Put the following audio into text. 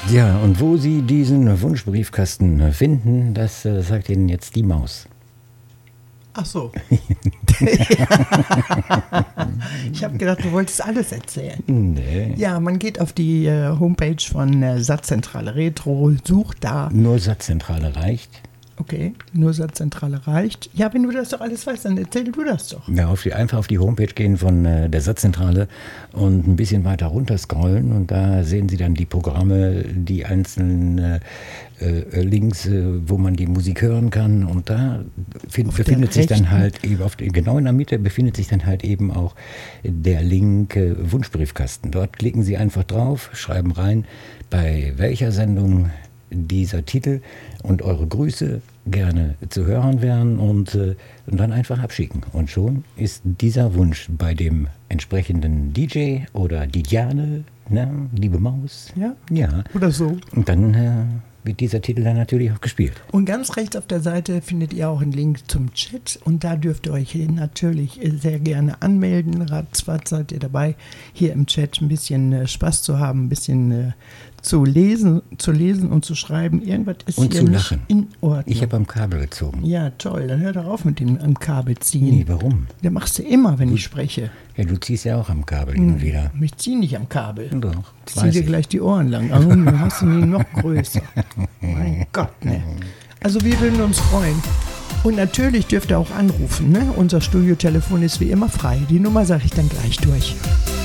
Ja, und wo Sie diesen Wunschbriefkasten finden, das sagt Ihnen jetzt die Maus. Ach so. Ich habe gedacht, du wolltest alles erzählen. Nee. Ja, man geht auf die Homepage von Satzzentrale Retro, sucht da. Nur Satzzentrale reicht. Okay, nur Satzzentrale reicht. Ja, wenn du das doch alles weißt, dann erzähl du das doch. Ja, einfach auf die Homepage gehen von der Satzzentrale und ein bisschen weiter runter scrollen und da sehen Sie dann die Programme, die einzelnen Links, wo man die Musik hören kann und da befindet sich dann halt eben, genau in der Mitte befindet sich dann halt eben auch der Link Wunschbriefkasten. Dort klicken Sie einfach drauf, schreiben rein, bei welcher Sendung dieser Titel und eure Grüße gerne zu hören wären und dann einfach abschicken. Und schon ist dieser Wunsch bei dem entsprechenden DJ oder Diane, liebe Maus. Ja? Ja. Oder so. Und dann wird dieser Titel dann natürlich auch gespielt. Und ganz rechts auf der Seite findet ihr auch einen Link zum Chat und da dürft ihr euch natürlich sehr gerne anmelden. Ratzfatz seid ihr dabei, hier im Chat ein bisschen Spaß zu haben, ein bisschen zu lesen und zu schreiben. Irgendwas ist und hier zu nicht lachen. In Ordnung. Ich habe am Kabel gezogen. Ja, toll. Dann hör doch auf mit dem am Kabel ziehen. Nee, warum? Das machst du immer, wenn ich spreche. Ja, du ziehst ja auch am Kabel hin und wieder. Ich ziehe nicht am Kabel. Doch, Ich ziehe dir gleich die Ohren lang. Also, dann hast du nie noch größer. Mein Gott, ne? Also wir würden uns freuen. Und natürlich dürft ihr auch anrufen, ne? Unser Studiotelefon ist wie immer frei. Die Nummer sage ich dann gleich durch.